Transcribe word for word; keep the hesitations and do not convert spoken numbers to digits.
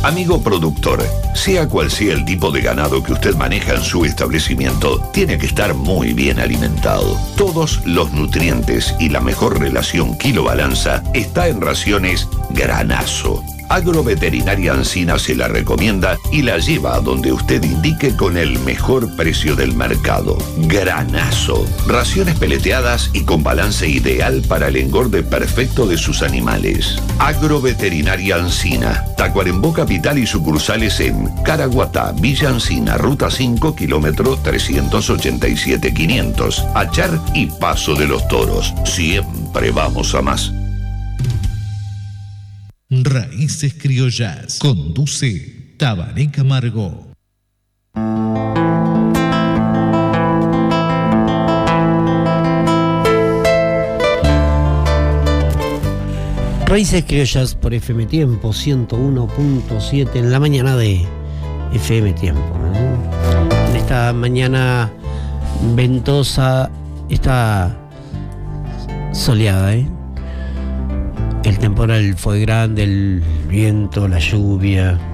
Amigo productor, sea cual sea el tipo de ganado que usted maneja en su establecimiento, tiene que estar muy bien alimentado. Todos los nutrientes y la mejor relación kilo-balanza está en Raciones Granazo. Agroveterinaria Ancina se la recomienda y la lleva a donde usted indique con el mejor precio del mercado. Granazo. Raciones peleteadas y con balance ideal para el engorde perfecto de sus animales. Agroveterinaria Ancina. Tacuarembó Capital y sucursales en Caraguatá, Villa Ancina, Ruta cinco, kilómetro trescientos ochenta y siete quinientos. Achar y Paso de los Toros. Siempre vamos a más. Raíces Criollas. Conduce Tabaré Camargo. Raíces Criollas por F M Tiempo, ciento uno punto siete en la mañana de F M Tiempo, ¿eh? En esta mañana ventosa, está soleada, ¿eh? El temporal fue grande, el viento, la lluvia,